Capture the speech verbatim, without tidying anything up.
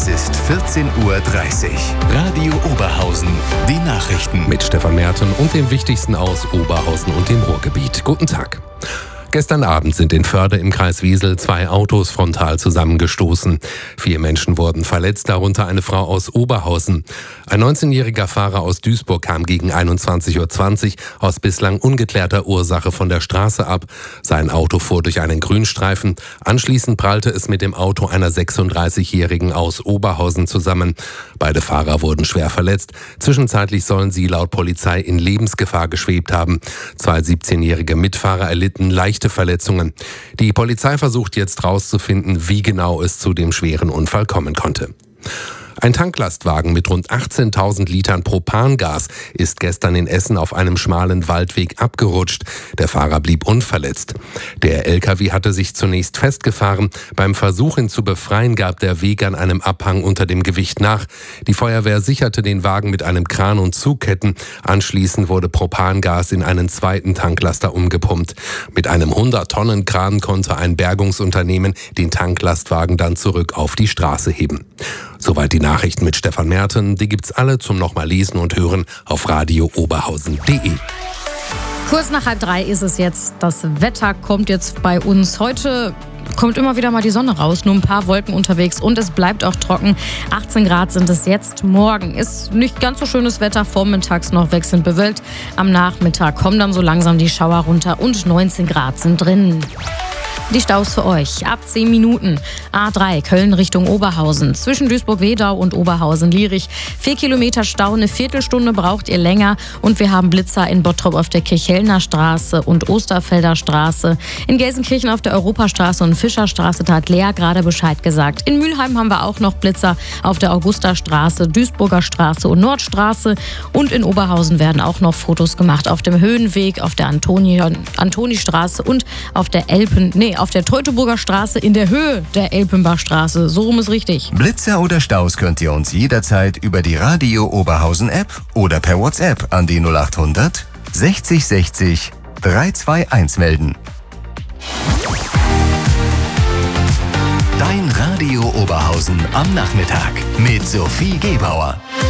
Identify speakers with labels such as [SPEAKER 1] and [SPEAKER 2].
[SPEAKER 1] Es ist vierzehn Uhr dreißig. Radio Oberhausen. Die Nachrichten.
[SPEAKER 2] Mit Stefan Merten und dem Wichtigsten aus Oberhausen und dem Ruhrgebiet. Guten Tag. Gestern Abend sind in Förde im Kreis Wesel zwei Autos frontal zusammengestoßen. Vier Menschen wurden verletzt, darunter eine Frau aus Oberhausen. Ein neunzehnjähriger Fahrer aus Duisburg kam gegen einundzwanzig Uhr zwanzig aus bislang ungeklärter Ursache von der Straße ab. Sein Auto fuhr durch einen Grünstreifen. Anschließend prallte es mit dem Auto einer sechsunddreißigjährigen aus Oberhausen zusammen. Beide Fahrer wurden schwer verletzt. Zwischenzeitlich sollen sie laut Polizei in Lebensgefahr geschwebt haben. Zwei siebzehnjährige Mitfahrer erlitten leicht Verletzungen. Die Polizei versucht jetzt herauszufinden, wie genau es zu dem schweren Unfall kommen konnte. Ein Tanklastwagen mit rund achtzehntausend Litern Propangas ist gestern in Essen auf einem schmalen Waldweg abgerutscht. Der Fahrer blieb unverletzt. Der L K W hatte sich zunächst festgefahren. Beim Versuch, ihn zu befreien, gab der Weg an einem Abhang unter dem Gewicht nach. Die Feuerwehr sicherte den Wagen mit einem Kran und Zugketten. Anschließend wurde Propangas in einen zweiten Tanklaster umgepumpt. Mit einem hundert-Tonnen-Kran konnte ein Bergungsunternehmen den Tanklastwagen dann zurück auf die Straße heben. Soweit die Nachrichten mit Stefan Merten. Die gibt's alle zum nochmal lesen und hören auf radio oberhausen punkt de.
[SPEAKER 3] Kurz nach halb drei ist es jetzt. Das Wetter kommt jetzt bei uns. Heute kommt immer wieder mal die Sonne raus, nur ein paar Wolken unterwegs und es bleibt auch trocken. achtzehn Grad sind es jetzt. Morgen ist nicht ganz so schönes Wetter, vormittags noch wechselnd bewölkt. Am Nachmittag kommen dann so langsam die Schauer runter und neunzehn Grad sind drin. Die Staus für euch. Ab zehn Minuten. A drei, Köln Richtung Oberhausen. Zwischen Duisburg-Wedau und Oberhausen-Lierich. Vier Kilometer Stau, eine Viertelstunde braucht ihr länger. Und wir haben Blitzer in Bottrop auf der Kirchhellner Straße und Osterfelder Straße. In Gelsenkirchen auf der Europastraße und Fischerstraße, da hat Lea gerade Bescheid gesagt. In Mülheim haben wir auch noch Blitzer auf der Augustastraße, Duisburger Straße und Nordstraße. Und in Oberhausen werden auch noch Fotos gemacht auf dem Höhenweg, auf der Antoni- Antonistraße und auf der Elpen... Nee, auf der Teutoburger Straße in der Höhe der Elpenbachstraße. So rum ist richtig.
[SPEAKER 1] Blitzer oder Staus könnt ihr uns jederzeit über die Radio Oberhausen App oder per WhatsApp an die null achthundert sechzig sechzig dreihundertzweiundundzwanzig melden. Dein Radio Oberhausen am Nachmittag mit Sophie Gebauer.